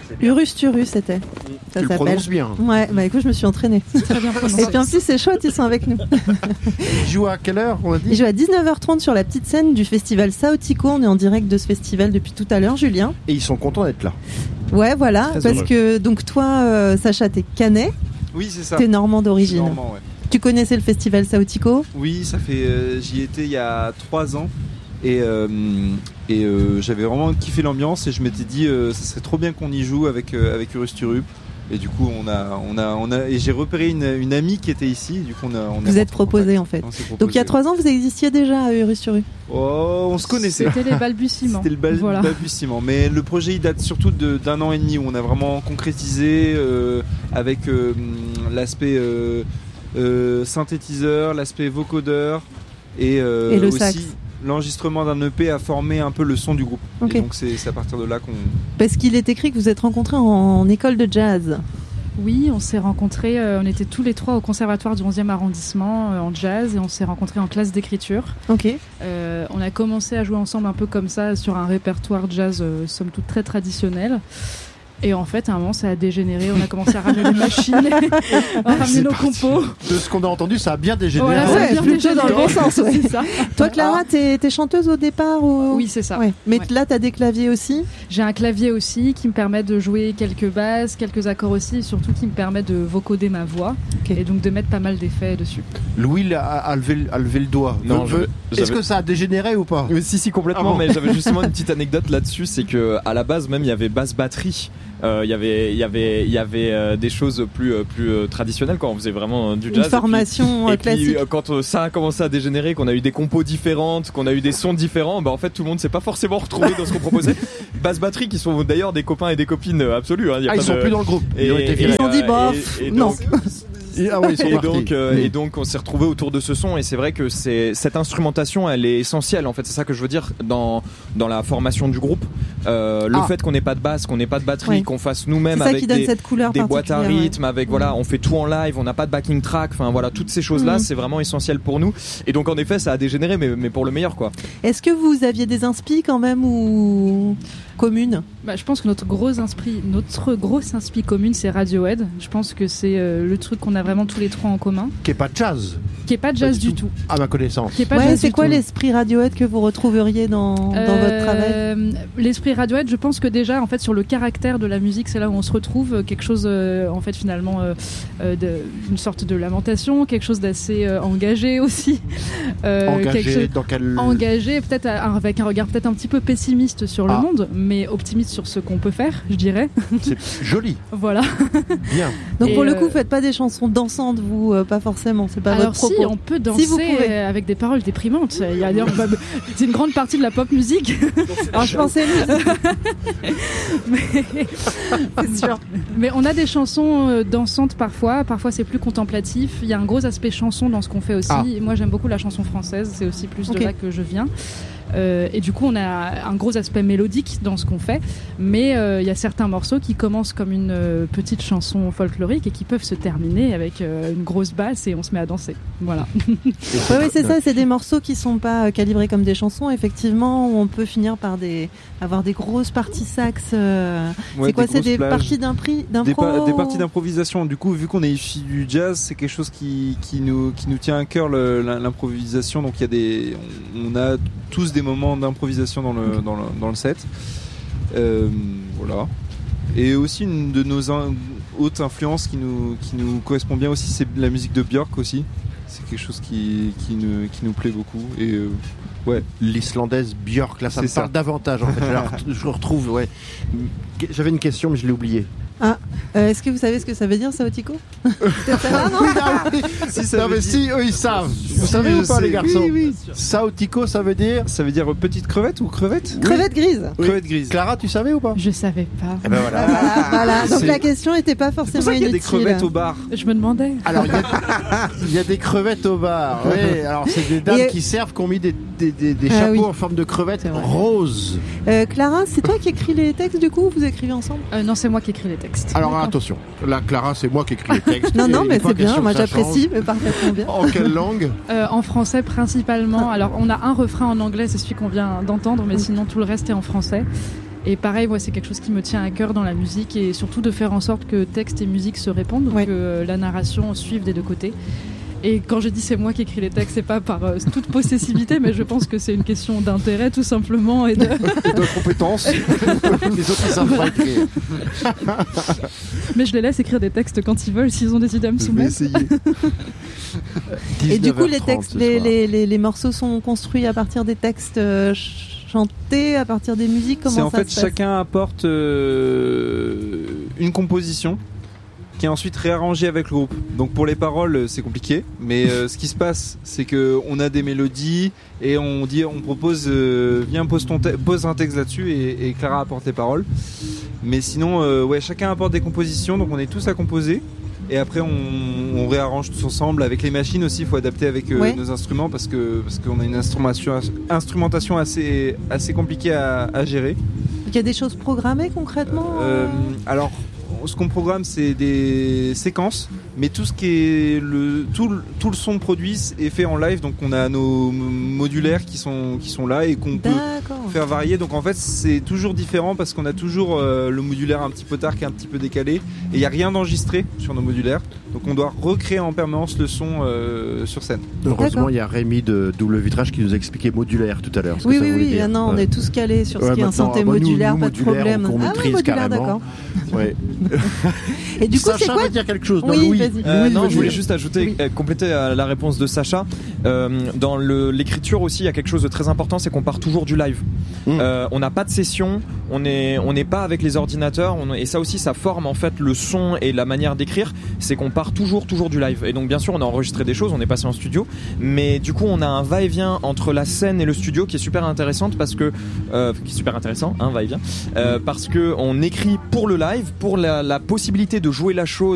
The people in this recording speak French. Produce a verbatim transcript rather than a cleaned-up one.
Urusturu, c'était. Ça tu s'appelle. le prononces bien. Ouais, bah écoute, je me suis entraînée. Très bien prononcé. Et puis en plus, c'est chouette, ils sont avec nous. Il joue à quelle heure, on a dit? Il joue à dix-neuf heures trente sur la petite scène du festival Saotico. On est en direct de ce festival depuis tout à l'heure, Julien. Et ils sont contents d'être là. Ouais, voilà. Très parce heureux. que, donc toi, euh, Sacha, t'es canet. Oui, c'est ça. T'es normand d'origine. Je suis normand, ouais. Tu connaissais le festival Saotico? Oui, ça fait. euh, j'y étais il y a trois ans. Et, euh, et euh, j'avais vraiment kiffé l'ambiance et je m'étais dit euh, ça serait trop bien qu'on y joue avec, euh, avec Urusturu. Et du coup on a, on a, on a et j'ai repéré une, une amie qui était ici. Et du coup on a, on a Vous êtes proposé en fait. Donc il y a trois ans vous existiez déjà à Urusturu? Oh, on se connaissait. C'était les balbutiements. C'était le bal- Voilà. balbutiement. Mais le projet il date surtout de, d'un an et demi où on a vraiment concrétisé euh, avec euh, l'aspect euh, euh, synthétiseur, l'aspect vocodeur et, euh, Et le aussi sax. l'enregistrement d'un E P a formé un peu le son du groupe. Ok. Et donc c'est, c'est à partir de là qu'on... Parce qu'il est écrit que vous êtes rencontrés en, en école de jazz. Oui, on s'est rencontrés, euh, on était tous les trois au conservatoire du onzième arrondissement euh, en jazz et on s'est rencontrés en classe d'écriture. Ok. Euh, on a commencé à jouer ensemble un peu comme ça sur un répertoire jazz euh, somme toute très traditionnel. Et en fait, à un moment, ça a dégénéré. On a commencé à ramener les machines, à ramener C'est nos parti. compos. De ce qu'on a entendu, ça a bien dégénéré. Voilà, ça a Ouais, bien plutôt dégénéré. dans le bon sens, ouais. C'est ça. Toi, Clara, t'es, t'es chanteuse au départ ou... Oui, c'est ça. Ouais. Mais Ouais. là, t'as des claviers aussi. J'ai un clavier aussi qui me permet de jouer quelques basses, quelques accords aussi, et surtout qui me permet de vocoder ma voix Ok. et donc de mettre pas mal d'effets dessus. Louis a, a, levé, a levé le doigt. Non, Veux- je- Est-ce j'avais- que ça a dégénéré ou pas? Oui, si, si, complètement, Ah bon mais j'avais justement une petite anecdote là-dessus, c'est que à la base même il y avait basse batterie. Euh, Il y avait, il y avait, il y avait euh, des choses plus, euh, plus euh, traditionnelles quand on faisait vraiment euh, du Une jazz. Et puis- formation euh, Et classique. puis euh, quand euh, ça a commencé à dégénérer, qu'on a eu des compos différentes, qu'on a eu des sons différents, bah en fait tout le monde s'est pas forcément retrouvé dans ce qu'on proposait. Basse batterie qui sont d'ailleurs des copains et des copines euh, absolus. Hein, y a Ah, pas ils sont de- plus dans le groupe. Et, Ils ont été et, virés. Ils ont dit, euh, bof, et- et non. donc- Ah oui, ils sont et partis. donc, euh, Mm. et donc, on s'est retrouvé autour de ce son, et c'est vrai que c'est cette instrumentation, elle est essentielle. En fait, c'est ça que je veux dire dans dans la formation du groupe. Euh, le Ah. fait qu'on n'ait pas de basse, qu'on n'ait pas de batterie, Ouais. qu'on fasse C'est nous-mêmes ça avec qui donne des, cette couleur des boîtes à particulière, ouais. rythme, avec voilà, on fait tout en live, on n'a pas de backing track. Enfin voilà, toutes ces choses-là, Mm. c'est vraiment essentiel pour nous. Et donc, en effet, ça a dégénéré, mais mais pour le meilleur, quoi. Est-ce que vous aviez des inspi quand même ou communes? Bah, je pense que notre gros inspi, notre grosse inspi commune, c'est Radiohead. Je pense que c'est euh, le truc qu'on a vraiment tous les trois en commun, Qui est pas jazz, qui est pas jazz du du tout. à ma connaissance. Qui est pas Ouais, jazz c'est du quoi tout. l'esprit Radiohead que vous retrouveriez dans, dans Euh, votre travail? L'esprit Radiohead, je pense que déjà, en fait, sur le caractère de la musique, c'est là où on se retrouve. euh, Quelque chose, euh, en fait, finalement, euh, euh, de, une sorte de lamentation, quelque chose d'assez euh, engagé aussi. Euh, quelque Engagé chose- dans quel... engagé, peut-être à- avec un regard peut-être un petit peu pessimiste sur le Ah. monde, mais optimiste sur ce qu'on peut faire, je dirais. C'est joli, Voilà. bien. Donc et pour le euh, coup, faites pas des chansons dansantes, vous, euh, pas forcément, c'est pas Alors votre si, propos. on peut danser Si vous pouvez. euh, avec des paroles déprimantes. Il y a d'ailleurs, bah, c'est une grande partie de la pop musique. Alors je pensais, mais, c'est sûr. mais on a des chansons euh, dansantes parfois. Parfois c'est plus contemplatif. Il y a un gros aspect chanson dans ce qu'on fait aussi. Ah. Et moi j'aime beaucoup la chanson française. C'est aussi plus Ok. de là que je viens. Euh, et du coup, on a un gros aspect mélodique dans ce qu'on fait, mais euh, il y a certains morceaux qui commencent comme une euh, petite chanson folklorique et qui peuvent se terminer avec euh, une grosse basse et on se met à danser. Voilà. Oui, oui, c'est ça, c'est des morceaux qui sont pas euh, calibrés comme des chansons. Effectivement, où on peut finir par des, avoir des grosses parties sax. euh, Ouais, c'est quoi, c'est grosses des plages. parties d'impri, Des, d'impro pa- des parties d'improvisation. Du coup, vu qu'on est issu du jazz, c'est quelque chose qui, qui, nous, qui nous tient à cœur, le- l'im- l'improvisation. Donc, il y a des, on, on a tous des moments d'improvisation dans le, dans le, dans le set. Euh, voilà. Et aussi, une de nos in- hautes influences qui nous, qui nous correspond bien aussi, c'est la musique de Björk aussi. C'est quelque chose qui, qui, nous, qui nous plaît beaucoup. Et euh, ouais. L'islandaise Björk, là ça C'est me parle ça. davantage en fait. Je, la re- je retrouve, ouais. J'avais une question mais je l'ai oubliée. Ah, euh, est-ce que vous savez ce que ça veut dire, Saotico? C'est ça, non? Si, ça non, mais si, eux ils savent. Vous savez je ou pas sais. les garçons? Oui, oui. Saotico ça veut dire Ça veut dire petite crevette ou crevette Crevette grise. Oui. Crevette grise. Clara, tu savais ou pas? Je savais pas. Eh ben voilà. Voilà, voilà. Donc C'est- la question n'était pas C'est pour forcément ça qu'il y a inutile. des crevettes au bar. Je me demandais. Alors il y, a- il y a des crevettes au bar. Oui, alors c'est des dames Et- qui servent qui ont mis des, des, des, des Ah chapeaux oui. en forme de crevettes C'est vrai. roses. Euh, Clara, c'est toi qui écris les textes du coup ou vous écrivez ensemble? Euh, non, c'est moi qui écris les textes. Alors D'accord. attention, là Clara c'est moi qui écris les textes. Non, non, Et il mais est pas c'est bien, question moi que ça j'apprécie, change. mais parfaitement bien. En quelle langue? Euh, en français principalement. Alors on a un refrain en anglais, c'est celui qu'on vient d'entendre, mais sinon tout le reste est en français. Et pareil, moi, c'est quelque chose qui me tient à cœur dans la musique et surtout de faire en sorte que texte et musique se répondent, Ouais. que euh, la narration suive des deux côtés. Et quand j'ai dit c'est moi qui écris les textes, c'est pas par euh, toute possessivité, mais je pense que c'est une question d'intérêt tout simplement et de. Et de compétences. Les autres, ils savent pas écrire. Mais je les laisse écrire des textes quand ils veulent, s'ils ont des idées à me Je vais soumettre. essayer. Et du coup, les dix-neuf heures trente textes, ce les, soir. les, les, les morceaux sont construits à partir des textes euh, ch- chantés, à partir des musiques. Comment C'est en ça fait se passe chacun apporte euh, une composition qui est ensuite réarrangée avec le groupe. Donc pour les paroles, c'est compliqué, mais euh, ce qui se passe, c'est que on a des mélodies et on dit, on propose, euh, viens pose ton te- pose un texte là-dessus et, et Clara apporte les paroles. Mais sinon, euh, ouais, chacun apporte des compositions, donc on est tous à composer. Et après, on, on réarrange tous ensemble avec les machines aussi. Il faut adapter avec euh, Ouais. nos instruments parce que parce qu'on a une instrumentation, instrumentation assez assez compliquée à, à gérer. Il y a des choses programmées concrètement Euh, euh, alors, ce qu'on programme, c'est des séquences, mais tout ce qui est le tout, le- tout le son produit est fait en live. Donc, on a nos modulaires qui sont qui sont là et qu'on peut D'accord. faire varier. Donc, en fait, c'est toujours différent parce qu'on a toujours euh, le modulaire un petit peu tard qui est un petit peu décalé et il y a rien d'enregistré sur nos modulaires. Donc, on doit recréer en permanence le son euh, sur scène. Heureusement, D'accord. il y a Rémi de Double Vitrage qui nous a expliqué modulaire tout à l'heure. ce que Oui, ça oui, voulait oui. dire. Ah non, on Ouais. est tous calés sur ce Ouais, qui est un maintenant, synthé ah bah, nous, modulaire, nous, pas de modulaire, problème. on Ah oui, maîtrise modulaire, carrément. d'accord. Ouais. Et du coup, c'est Sacha quoi va dire quelque chose. Non, Oui, Louis. vas-y. Euh, Louis non, veut je voulais dire. juste ajouter, Oui. euh, compléter euh, la réponse de Sacha. Euh, dans le- l'écriture aussi, il y a quelque chose de très important, c'est qu'on part toujours du live. Mm. Euh, on n'a pas de session, on n'est on n'est pas avec les ordinateurs, on- et ça aussi, ça forme en fait le son et la manière d'écrire. C'est qu'on part toujours, toujours du live. Et donc, bien sûr, on a enregistré des choses, on est passé en studio, mais du coup, on a un va-et-vient entre la scène et le studio qui est super intéressante parce que, euh, qui est super intéressant, un va-et-vient, euh, parce que on écrit pour le live, pour la, la possibilité de jouer la chose.